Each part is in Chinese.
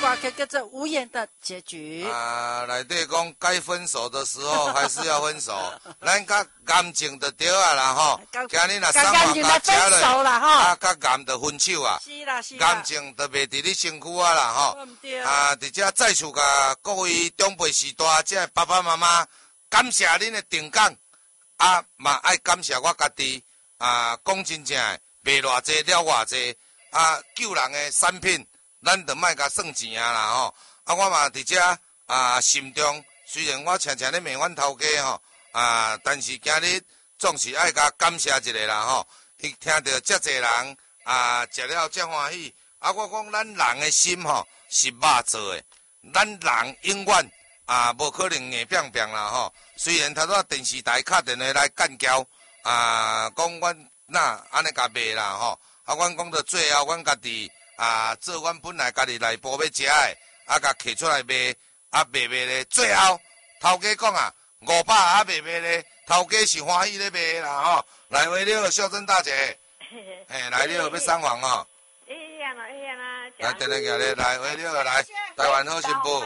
歌曲叫做《无言的结局》。 内底讲该分手的时候还是要分手，咱甲感情就对啊啦吼。今日若生活甲食落，甲癌就分手啊。 是啦是啦。 感情就袂伫你身躯啊啦吼。伫遮再次甲各位长辈时代，即爸爸妈妈，感谢恁的定岗，嘛爱感谢我家己。讲真正的，卖偌济了偌济，救人的产品，咱就莫甲算钱啊啦吼。我嘛伫遮心中，虽然我常常咧骂阮头家吼，但是今日总是爱甲感谢一下啦吼。伊听到遮济人食了遮欢喜，我讲咱人的心吼是肉做的，咱人永远无可能硬扁扁啦吼。虽然头仔电视台敲电话来干交。讲阮安尼甲卖啦吼，阮讲到最后，阮家己做阮本来家己内部要食的，甲摕出来卖，卖咧，最后头家讲500卖咧，头家是欢喜咧卖啦吼。来回了，秀珍大姐，来了要送房吼。来，等下行咧，来回了来，台湾好新妇。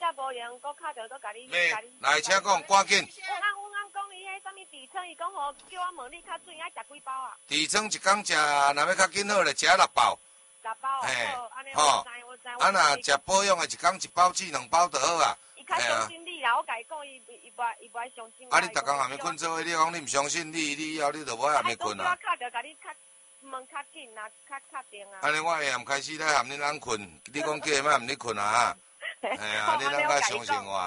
来，请讲，赶紧。 地床伊讲吼，叫我问你较水爱食几包啊？ 地床一工食，若要较紧好咧，食6包。 6包， 吼，若食保养的，一工1包至2包就好啊。 伊较相信你啦，我甲伊讲，伊无爱相信我。 你逐工暗暝困做伙，你讲你毋相信你以后你就无暗暝困啊。 我敲着甲你较问较紧啦，较定啊。 安尼我下暗开始来含恁人困，你讲叫伊莫含你困啊？你咱较相信我，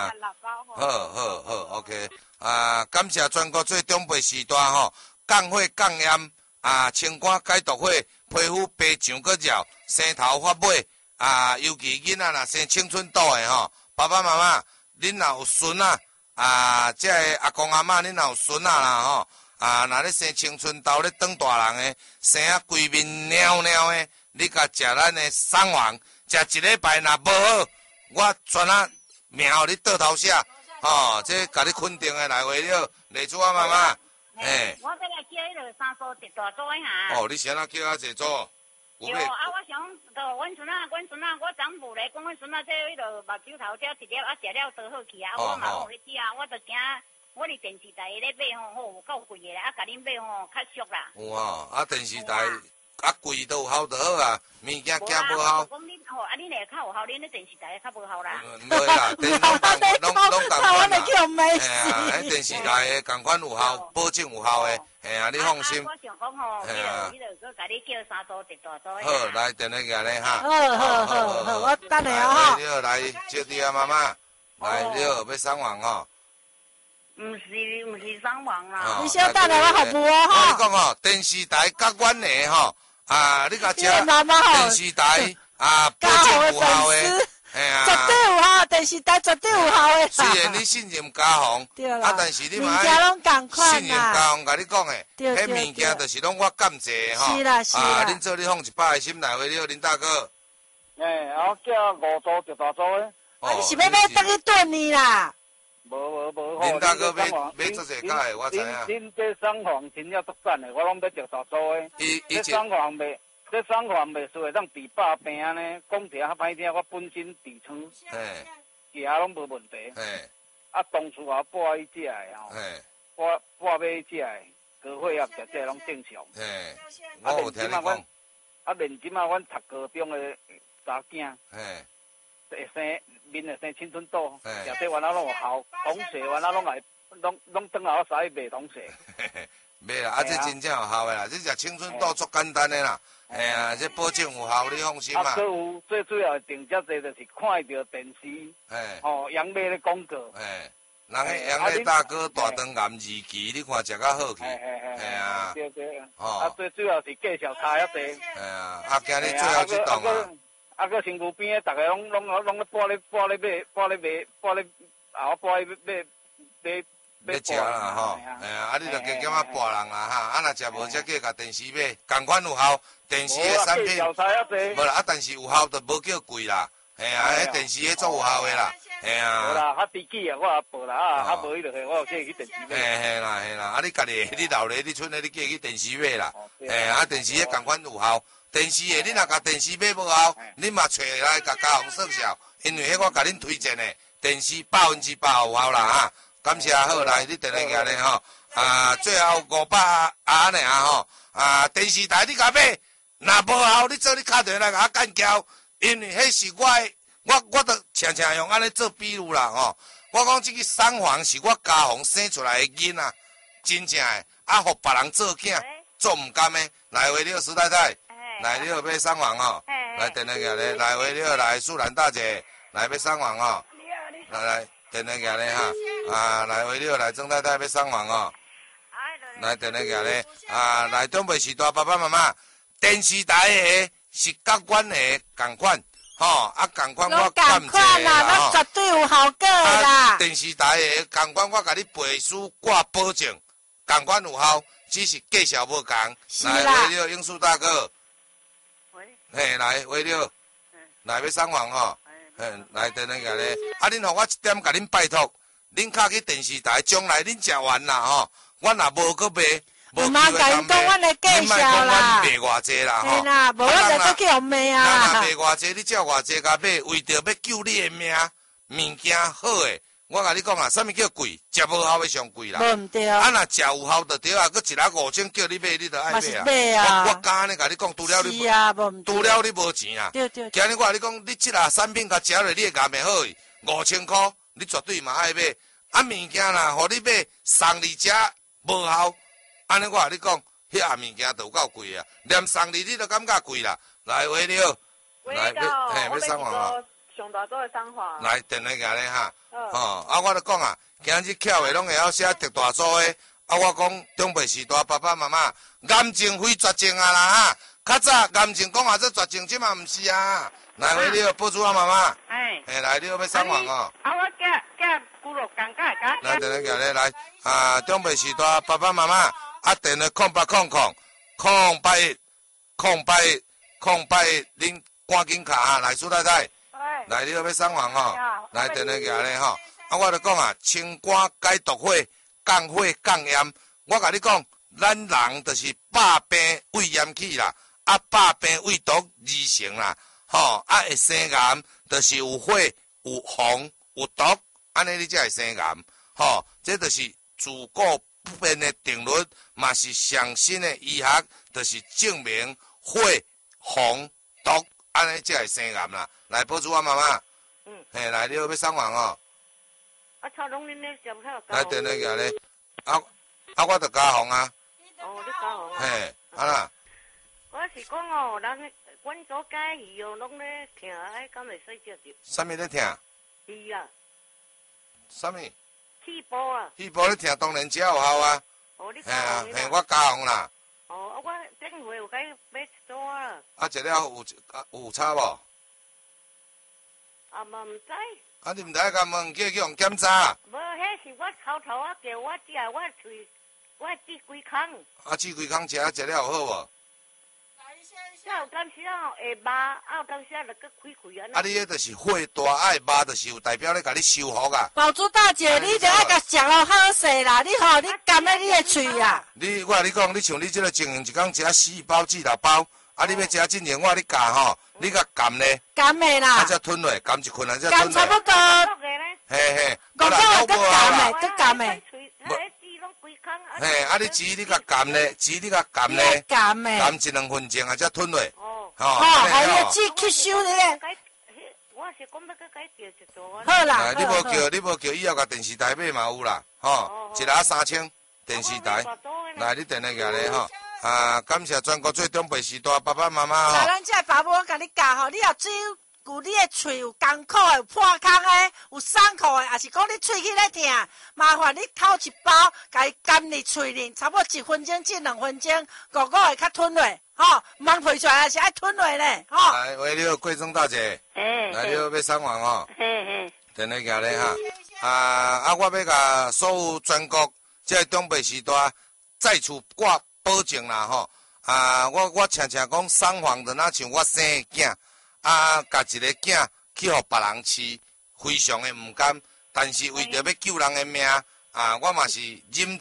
好 ，OK。感谢全国最长辈时代吼，降火降炎清肝解毒火，皮肤白上个绕，生头发尾尤其囡仔若生青春痘的吼，爸爸妈妈，恁若有孙即个阿公阿嬷，恁若有孙啦吼，若咧生青春痘咧长大人的，生规面尿尿的，你甲食咱的送丸，食一礼拜若无好。我全命互你倒头写，这甲你肯定的来话了，丽珠啊妈妈， 我要来叫迄个三叔一大组哈。 你先叫较济组。 有我想到阮孙我长母咧讲，阮孙仔这迄个目睭头条一粒食了倒好去我嘛有咧食，我就惊我伫电视台咧买吼，有够贵的啦，甲恁买吼较俗啦。 有电视台。贵都有效就好啊，物件惊无效。 讲恁恁会较有效，恁咧电视台较无效啦。 唔会啦，拢共款啦。 电视台的共款有效，保证有效的，你放心。 我想讲吼，迄个佮你叫三组一大组。 好，来电话下咧哈。 好，我等下哈。 来，接弟啊妈妈，来了要送完吼。 唔是送完啦。 你先等下我好不哦哈。 我讲吼，电视台甲阮的吼。你甲食电视台保证有效的， 绝对有效，电视台绝对有效的。 虽然你信任家访，但是你嘛爱信任家访，甲你讲的，迄物件就是拢我感谢吼。 是啦。 恁做你放一百个心内话了，林大哥。 我叫5组一大组的。 你是要等去炖你啦？ 无， 林大哥买做侪假的，我知影。 恁这送房真了足赞的，我拢要着大组的。这送房袂输会当治百病呢。讲一下较歹听，我本身痔疮，行拢无问题。当初我拨伊食的吼，拨买伊食的，高血压食这拢正常。 我有听你讲。 连即阮读高中的查囝，会生面会生青春痘，食这原来拢有效，同学原来拢来，拢转来我使卖同学。 卖啦，这真正有效的啦，这食青春痘足简单的啦，这保证有效，你放心嘛。 有最主要的定遮济就是看到电视，杨梅的广告， 人个杨梅大哥大肠癌2期，你看食较好去， 对，最主要是介绍差遐济， 今日最后一档啊。 个身躯边的，逐个拢咧拨咧卖， 要食啦吼，你着加减拨人啦哈，若食无则去甲电视买，共款有效，电视的产品，无啦，但是有效就无叫贵啦，迄电视迄足有效的啦， 无啦，较低级啊，我也报啦，较无迄落去，我有叫伊去电视买。 嘿啦，你家己，你老咧，你剩咧，你叫伊去电视买啦，电视迄共款有效， 电视的，你若甲电视买无效，你嘛找来甲家宏说笑，因为迄我甲恁推荐的电视100%有效啦哈。感谢好来，你电话举咧吼，最后500啊呢吼，电视台你甲买，若无效，你做你敲电话来甲我干交，因为迄是我都常常用安尼做比喻啦吼。我讲这个三皇是我家宏生出来的囡仔，真正的，互别人做囝，做唔甘的。来回了，苏太太，来了买三皇吼，来电话举咧，来回了，来素兰大姐，来买三皇吼，来电话举咧哈，来回了，来郑太太买三皇吼，来电话举咧，来中北时代爸爸妈妈，电视台的是甲阮的共款。吼，共款我感谢啦， 那绝对有效果啦。 电视台的共款，我甲你背书挂保证，共款有效，只是介绍无共。来，为了英叔大哥，喂，嘿，来为了，来要送房吼，来等下个咧，恁互我一点，甲恁拜托，恁敲去电视台，将来恁食完啦吼，我若无搁卖。 唔茫甲因讲，阮来介绍啦。 卖偌济啦吼， 嘿啦，无我就搁去互卖啊。 卖偌济，你照偌济甲买，为着要救你的命，物件好诶。我甲你讲啊，啥物叫贵？食无效的上贵啦。 无唔对。 若食有效就对啊，搁一人5000叫你买，你就爱买啊。我敢安尼甲你讲，除了你无钱啊。对。今日我甲你讲，你即个产品甲食落，你会感袂好，5000块，你绝对嘛爱买。物件啦，互你买，送你食无效。安尼我甲你讲，迄下物件都有够贵啊！连送你都感觉贵啦。来，为了，来要送房啊！ 上大组的送房。 来，电话举咧哈。我就讲啊，今日巧的拢会晓写特大组的。我讲中北时代爸爸妈妈，癌症非绝症啊啦哈！较早癌症讲这绝症，即嘛毋是啊。来，为了保住我妈妈。来，你要送房哦。 我叫骨肉尴尬噶。 来，电话举咧来，中北时代爸爸妈妈。电话08000081，恁赶紧卡哈，来苏太太，来你要送房吼，来电话举咧吼，我就讲啊，清肝解毒火，降火降炎，我甲你讲，咱人就是百病胃炎起啦，百病胃毒而成啦，吼，会生癌，就是有火、有风、有毒，安尼你才会生癌，吼，这就是自古不变的定律，嘛是上新的医学，就是证明火、风、毒，安尼才会生癌啦。来，保住我妈妈。来，你要送房哦。来，电话举咧。我着家宏啊。 你家宏。 啦。 我是讲哦，阮所解鱼哦，拢咧疼，敢会使食着？ 啥物咧疼？ 鱼啊。 啥物？ 气波啊！ 气波你听当然食有效啊！ 你家宏我家宏啦。 我顶回有甲伊买一组啊。 食了有差无？ 嘛唔知。 你唔知甲问叫用检查？ 无，迄是我头叫我食，我治规空。 治规空食了有好无？ 有当时会麻，有当时就搁开啊。 你迄就是火大爱麻，就是有代表咧，甲你修复啊。 宝珠大姐，你就爱甲食了好势啦，你好，你甘咧你的喙啊。 我甲你讲，你像你即个情形一工食4包至6包，你要食进前我你教吼，你甲含咧。 含的啦。 才吞落，含一困啊，才吞落。 含差不多。 嘿。 我讲搁含的，搁含的。 你籽你甲含咧，你甲含咧，含1-2分钟啊，才吞落。 还要籽吸收咧。 我是讲要佮改掉一组。 好啦。 你无叫以后甲电视台买嘛有啦，一个3000电视台。来，你电话举咧吼。感谢全国最中北时代爸爸妈妈吼。 来，咱这爸母我甲你教吼，你若只有你的喙有艰苦的、有破空的、有伤口的，也是讲你喙齿咧疼，麻烦你掏一包，甲伊含入喙里，差不多1分钟至2分钟，个会较吞落，吼，唔通排出来，也是爱吞落咧，吼。 来，为了贵庄大姐，来你要送房哦。电话举咧哈，我要甲所有全国这中北时代再次挂保证啦吼。我常常讲送房的那像我生的囝。甲一个囝去互别人饲，非常的毋甘，但是为着要救人的命，我嘛是忍疼，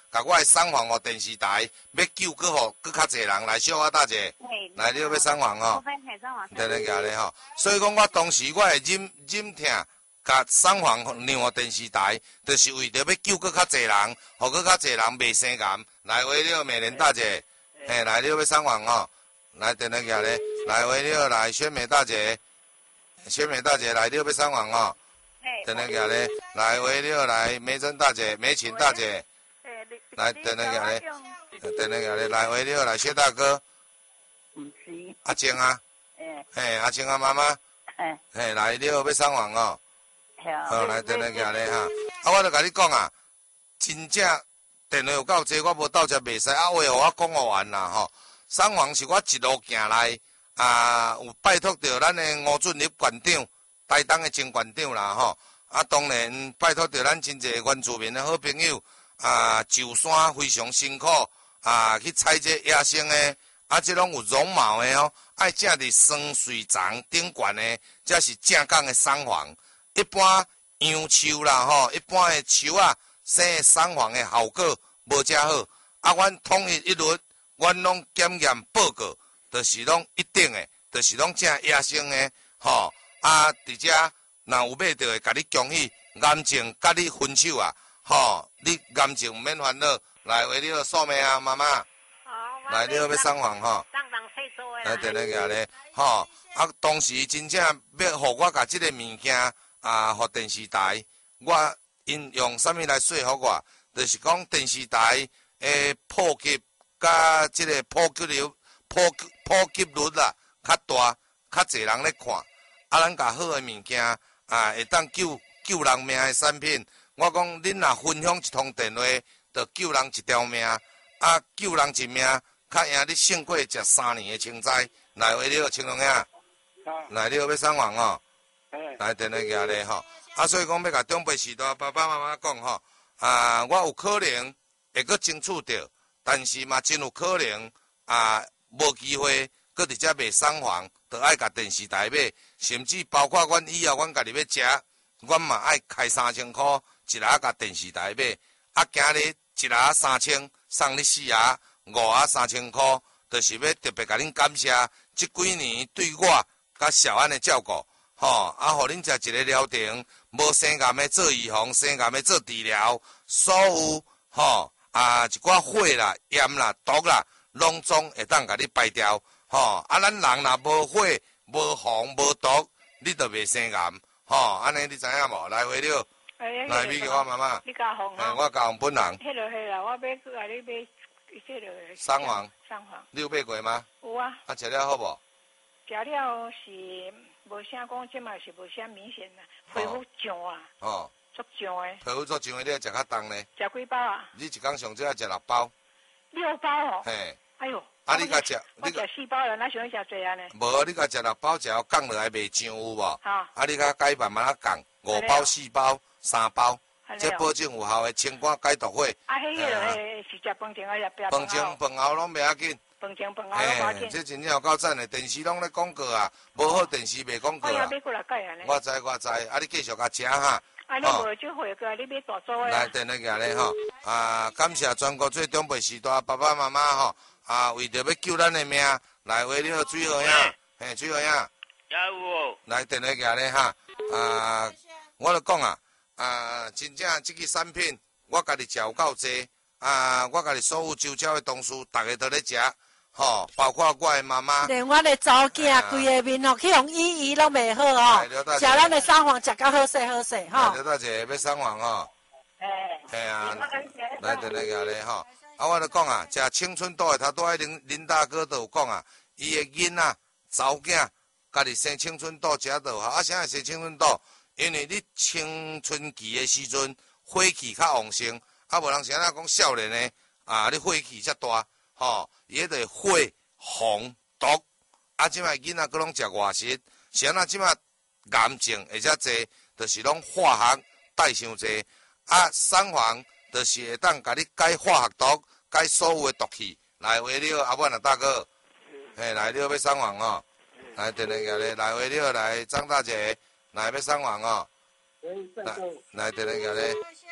甲我的送访哦电视台，要救搁较侪人来小可大姐，来你要送访吼，等下夹咧吼。所以讲我当时我会忍痛，甲送访让互电视台，就是为着要救搁较侪人，互搁较侪人袂生癌。来为了美莲大姐，嘿，来你要送访吼，来等下夹咧，来为了来宣美大姐，宣美大姐来你要送访吼。等下个咧，来为了来梅珍大姐、梅琴大姐，来等下个咧，等下个咧，来为了来薛大哥，阿青啊，嘿，阿青啊妈妈，嘿，来了要送访哦，好，来等下个咧哈，啊，我著甲你讲啊，真正电话有够济，我无到遮袂使，啊，话互我讲完啦吼，送访是我一路行来啊，有拜托着咱的吴俊立馆长。台东的前馆长啦吼，啊当然拜托着咱真侪原住民的好朋友啊，上山非常辛苦啊，去采这野生的，啊这拢有绒毛的哦，爱正伫酸水丛顶悬的，这是正港的送房。一般杨树啦吼，一般的树啊，生的送房的效果无遮好。啊，阮统一律，阮拢检验报告，就是拢一定的，就是拢正野生的吼。啊，伫遮若有买到的，甲你恭喜，癌症甲你分手啊，吼，你癌症免烦恼，来为你素妹啊，妈妈，来你要送访吼，来等下个咧，吼，啊，当时真正要互我甲即个物件啊，互电视台，我因用啥物来说服我，就是讲电视台诶普及甲即个普及率啦较大，较侪人咧看。啊，咱甲好诶物件啊，会当救人命诶产品。我讲，恁若分享一通电话，就救人一条命。啊，救人一命，较赢你胜过食3年诶青菜。来，为了青龙兄，来，你要送访吼，来电话举咧吼。啊，所以讲要甲长辈时代爸爸妈妈讲吼，啊，我有可能会阁争取到，但是嘛，真有可能啊，无机会。搁伫遮卖送访，就爱甲电视台买，甚至包括阮以后阮家己要食，阮嘛爱开3000块一盒甲电视台买。啊，今日一盒3000，送你4盒，5盒3000块，就是要特别甲恁感谢这几年对我甲小安的照顾，吼，啊，互恁食一个疗程，无生癌的做预防，生癌的做治疗，所有吼啊一寡火啦、炎啦、毒啦，拢总会当甲你排掉。吼，啊，咱人若无火、无风、无毒，你就袂生癌。吼，安尼你知影无？来回了，来咪叫我妈妈。 你教红啊？ 我教红本人。 迄落去啦，我要去甲你买，迄落。 送访。 送访。 你有买过吗？ 有啊。 啊，食了好无？ 食了是无啥讲，即嘛是无啥明显啦，皮肤痒啊。哦。足痒诶。 皮肤足痒诶，你要食较重呢？ 食几包啊？ 你一工上少要食6包。 6包哦。 嘿。 哎呦。 啊！你甲食， 我食4包了，哪想食侪安尼？ 无，你甲食6包，食后降落来袂上有无？ 啊！ 你甲改慢慢降，5包、4包、3包，这保证有效的清肝解毒火。 啊，迄个是食饭前还是食饭前饭后拢袂要紧。 饭前饭后拢要紧。 这真正有够赞的，电视拢咧广告啊，无好电视卖广告啦。我知，啊，你继续甲食哈。 啊，你无就回个，你买大组的。 来，等下个咧吼，啊，感谢全国最长辈时代爸爸妈妈吼。啊，为着要救咱的命，来为了水河兄，嘿，水河兄， 有。 来电话举咧哈，啊，我著讲啊，真正即个产品，我家己食有够济，啊，我家己所有周遭的同事，逐个都咧食，吼，包括我的妈妈， 连我的祖囝，规个面吼，去用医拢袂好哦，食咱的送访食较好势好势，吼。 刘大姐要送访吼，嘿啊，来电话举咧吼。啊，我著讲啊，食青春豆的，头拄仔林大哥都有讲啊，伊的囡仔、查某囝，家己生青春豆食就好。啊，啥会生青春豆？因为你青春期的时阵，火气较旺盛，啊，无人像咱讲少年的啊，你火气遮大，吼，伊迄个火、风、毒，啊，即摆囡仔佫拢食外食，像咱即摆癌症会遮济，就是拢化学带伤济，啊，送访。就是会当甲你解化学毒，解所有的毒气。来为了阿婉啊大哥，嘿，来了要送访哦，来电话个咧，来为了来张大姐，来要送访哦，来电话个咧，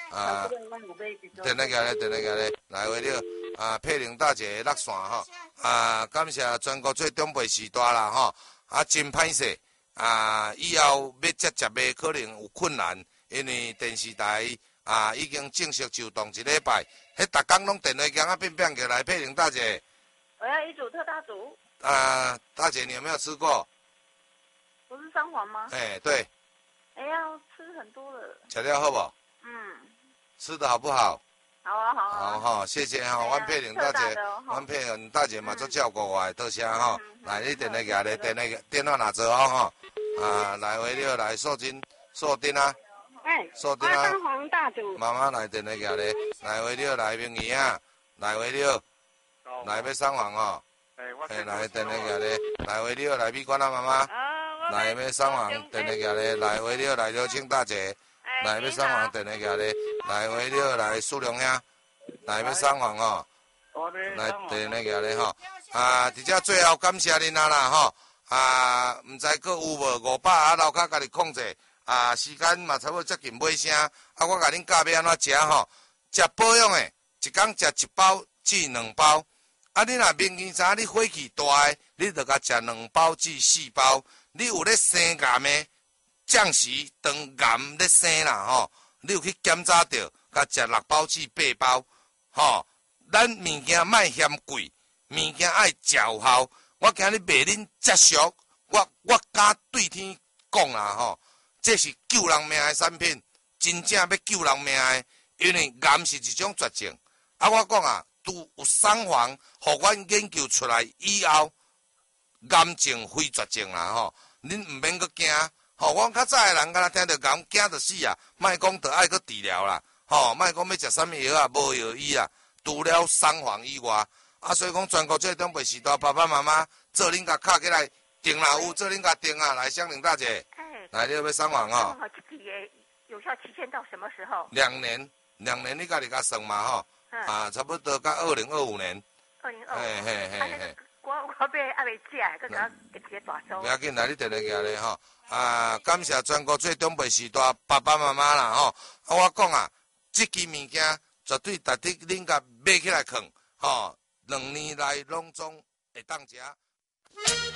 啊，电来家咧，来为了佩玲大姐落线吼，感谢全国最长辈时代啦吼，真歹势，以后要接的可能有困难，因为电视台已经正式就动一礼拜，迄逐工拢电话讲变过来，佩玲大姐。 我要一组特大组。 大姐，你有没有吃过？ 不是三黄吗？ 对。 要吃很多了。 吃了好不？吃的好不好？ 好啊。 好哈，谢谢哈，阮佩玲大姐，阮佩玲大姐嘛做照顾我，多谢哈。来，你电话拿咧，电话拿走哈。来回了来锁定啊。锁定啊。 三黄大组。 妈妈来电话拿咧，来回了来明仪啊，来回了，来要送黄哦。来电话拿咧，来回了来美观啊妈妈。来要送黄电话拿咧，来回了来刘青大姐。来要送黄电话拿咧，来回了来苏良兄，来要送黄哦，来电话拿咧吼，伫遮最后感谢恁啦吼，毋知佫有无500留卡家己控制，时间嘛差不多接近尾声，我甲恁教要安怎食吼，食保养的，一工食1包至2包，你若明年啥你火气大的，你着甲食2包至4包，你有咧生癌的。暂时当癌咧生啦吼，你有去检查着，甲食6包至8包，吼，咱物件莫嫌贵，物件爱有效。我今日卖恁接俗，我敢对天讲啦吼，这是救人命的产品，真正要救人命的，因为癌是一种绝症。我讲拄有三黄，互阮研究出来以后，癌症非绝症啦吼，恁毋免阁惊。阮较早的人敢若听着讲惊着死啊，莫讲着爱阁治疗啦，莫讲要食啥物药无药医啊，除了三黄以外，所以讲全国最长辈时代爸爸妈妈做恁甲卡起来订啦，有做恁甲订来香玲大姐，来你要三黄哦。 这个有效期限到什么时候 ？2年，你家己甲算嘛差不多到2025年。 嘿。我还未食，佮甲直接大收。 不要紧，来你电话拿咧吼。感谢全国最长辈时代爸爸妈妈啦吼。我讲这支物件绝对值得恁甲买起来囥，2年来拢总会当食。